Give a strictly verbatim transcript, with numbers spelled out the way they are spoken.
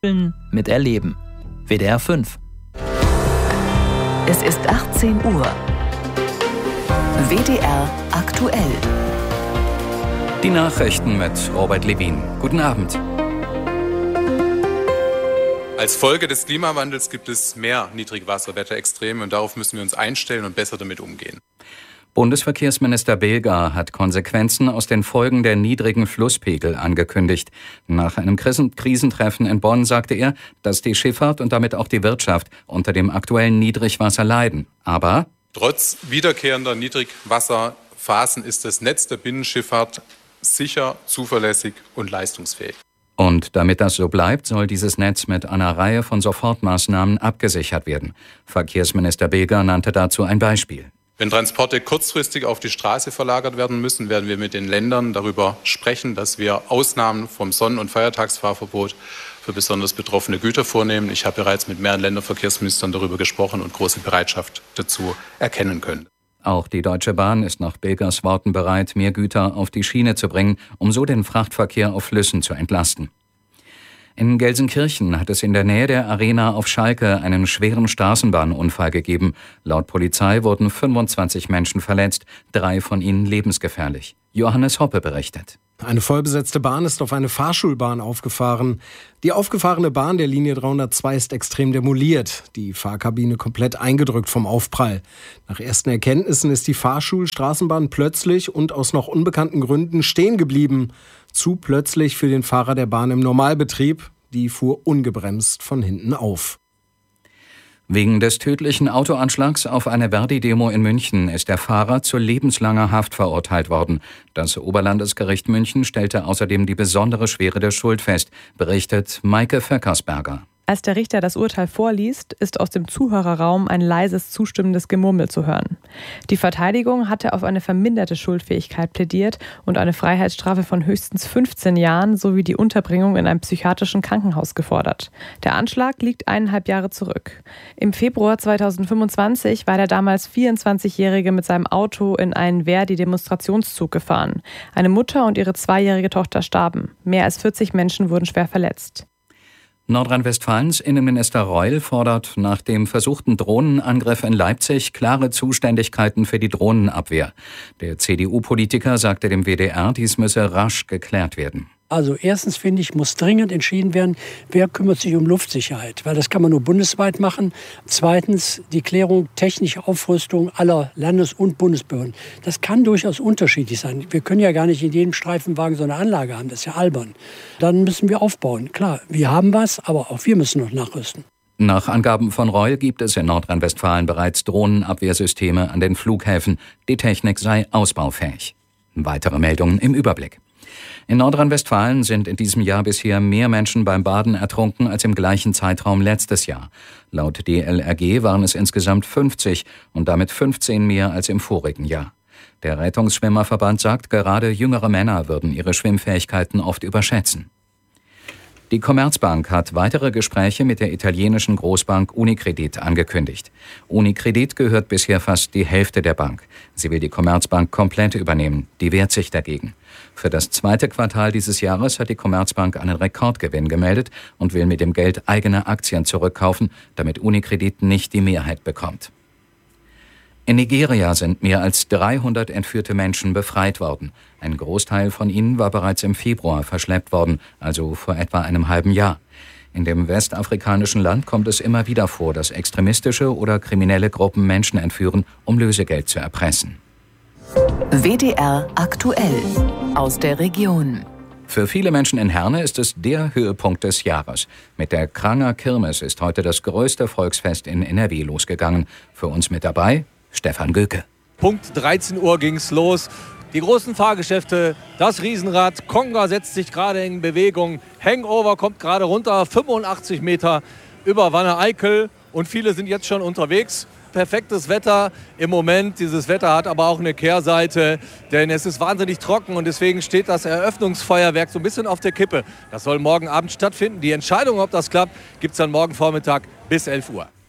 mit Erleben. W D R fünf. Es ist achtzehn Uhr. W D R aktuell. Die Nachrichten mit Robert Levin. Guten Abend. Als Folge des Klimawandels gibt es mehr Niedrigwasserwetterextreme und darauf müssen wir uns einstellen und besser damit umgehen. Bundesverkehrsminister Behlger hat Konsequenzen aus den Folgen der niedrigen Flusspegel angekündigt. Nach einem Krisentreffen in Bonn sagte er, dass die Schifffahrt und damit auch die Wirtschaft unter dem aktuellen Niedrigwasser leiden. Aber trotz wiederkehrender Niedrigwasserphasen ist das Netz der Binnenschifffahrt sicher, zuverlässig und leistungsfähig. Und damit das so bleibt, soll dieses Netz mit einer Reihe von Sofortmaßnahmen abgesichert werden. Verkehrsminister Behlger nannte dazu ein Beispiel. Wenn Transporte kurzfristig auf die Straße verlagert werden müssen, werden wir mit den Ländern darüber sprechen, dass wir Ausnahmen vom Sonnen- und Feiertagsfahrverbot für besonders betroffene Güter vornehmen. Ich habe bereits mit mehreren Länderverkehrsministern darüber gesprochen und große Bereitschaft dazu erkennen können. Auch die Deutsche Bahn ist nach Behlgers Worten bereit, mehr Güter auf die Schiene zu bringen, um so den Frachtverkehr auf Flüssen zu entlasten. In Gelsenkirchen hat es in der Nähe der Arena auf Schalke einen schweren Straßenbahnunfall gegeben. Laut Polizei wurden fünfundzwanzig Menschen verletzt, drei von ihnen lebensgefährlich. Johannes Hoppe berichtet. Eine vollbesetzte Bahn ist auf eine Fahrschulbahn aufgefahren. Die aufgefahrene Bahn der Linie dreihundertzwei ist extrem demoliert, die Fahrkabine komplett eingedrückt vom Aufprall. Nach ersten Erkenntnissen ist die Fahrschulstraßenbahn plötzlich und aus noch unbekannten Gründen stehen geblieben. Zu plötzlich für den Fahrer der Bahn im Normalbetrieb. Die fuhr ungebremst von hinten auf. Wegen des tödlichen Autoanschlags auf eine Verdi-Demo in München ist der Fahrer zu lebenslanger Haft verurteilt worden. Das Oberlandesgericht München stellte außerdem die besondere Schwere der Schuld fest, berichtet Maike Vöckersberger. Als der Richter das Urteil vorliest, ist aus dem Zuhörerraum ein leises, zustimmendes Gemurmel zu hören. Die Verteidigung hatte auf eine verminderte Schuldfähigkeit plädiert und eine Freiheitsstrafe von höchstens fünfzehn Jahren sowie die Unterbringung in einem psychiatrischen Krankenhaus gefordert. Der Anschlag liegt eineinhalb Jahre zurück. Im Februar zweitausendfünfundzwanzig war der damals vierundzwanzigjährige mit seinem Auto in einen Verdi-Demonstrationszug gefahren. Eine Mutter und ihre zweijährige Tochter starben. Mehr als vierzig Menschen wurden schwer verletzt. Nordrhein-Westfalens Innenminister Reul fordert nach dem versuchten Drohnenangriff in Leipzig klare Zuständigkeiten für die Drohnenabwehr. Der C D U-Politiker sagte dem W D R, dies müsse rasch geklärt werden. Also erstens finde ich, muss dringend entschieden werden, wer kümmert sich um Luftsicherheit, weil das kann man nur bundesweit machen. Zweitens die Klärung technische Aufrüstung aller Landes- und Bundesbehörden. Das kann durchaus unterschiedlich sein. Wir können ja gar nicht in jedem Streifenwagen so eine Anlage haben, das ist ja albern. Dann müssen wir aufbauen. Klar, wir haben was, aber auch wir müssen noch nachrüsten. Nach Angaben von Reul gibt es in Nordrhein-Westfalen bereits Drohnenabwehrsysteme an den Flughäfen. Die Technik sei ausbaufähig. Weitere Meldungen im Überblick. In Nordrhein-Westfalen sind in diesem Jahr bisher mehr Menschen beim Baden ertrunken als im gleichen Zeitraum letztes Jahr. Laut D L R G waren es insgesamt fünfzig und damit fünfzehn mehr als im vorigen Jahr. Der Rettungsschwimmerverband sagt, gerade jüngere Männer würden ihre Schwimmfähigkeiten oft überschätzen. Die Commerzbank hat weitere Gespräche mit der italienischen Großbank Unicredit angekündigt. Unicredit gehört bisher fast die Hälfte der Bank. Sie will die Commerzbank komplett übernehmen. Die wehrt sich dagegen. Für das zweite Quartal dieses Jahres hat die Commerzbank einen Rekordgewinn gemeldet und will mit dem Geld eigene Aktien zurückkaufen, damit Unicredit nicht die Mehrheit bekommt. In Nigeria sind mehr als dreihundert entführte Menschen befreit worden. Ein Großteil von ihnen war bereits im Februar verschleppt worden, also vor etwa einem halben Jahr. In dem westafrikanischen Land kommt es immer wieder vor, dass extremistische oder kriminelle Gruppen Menschen entführen, um Lösegeld zu erpressen. W D R aktuell aus der Region. Für viele Menschen in Herne ist es der Höhepunkt des Jahres. Mit der Kranger Kirmes ist heute das größte Volksfest in N R W losgegangen. Für uns mit dabei Stefan Göke. Punkt dreizehn Uhr ging's los. Die großen Fahrgeschäfte, das Riesenrad, Konga setzt sich gerade in Bewegung, Hangover kommt gerade runter, fünfundachtzig Meter über Wanne-Eickel und viele sind jetzt schon unterwegs. Perfektes Wetter im Moment. Dieses Wetter hat aber auch eine Kehrseite, denn es ist wahnsinnig trocken und deswegen steht das Eröffnungsfeuerwerk so ein bisschen auf der Kippe. Das soll morgen Abend stattfinden. Die Entscheidung, ob das klappt, gibt es dann morgen Vormittag bis elf Uhr.